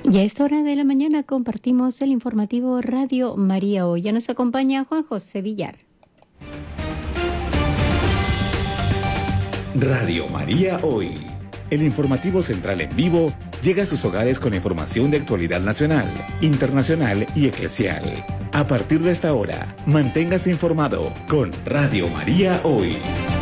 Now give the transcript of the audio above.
Y a esta hora de la mañana compartimos el informativo Radio María Hoy. Ya nos acompaña Juan José Villar. Radio María Hoy. El informativo central en vivo llega a sus hogares con información de actualidad nacional, internacional y eclesial. A partir de esta hora, manténgase informado con Radio María Hoy.